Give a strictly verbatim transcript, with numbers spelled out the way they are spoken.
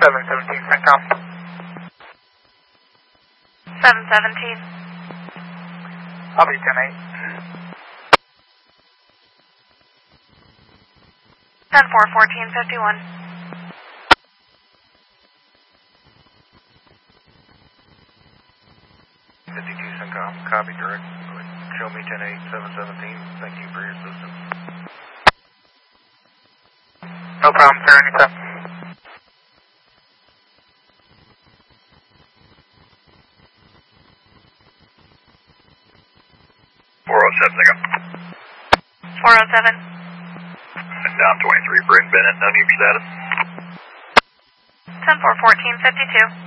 seven seventeen, CENTCOM. seven seventeen. I'll be ten eight. ten four, fourteen fifty-one. fifty-two CENTCOM, copy direct. Show me ten eight, seven seventeen. Thank you for your assistance. No problem, sir, anytime. four oh seven, CENTCOM. four oh seven. Down twenty-three, Brent Bennett, no need for status. ten four, fourteen fifty-two.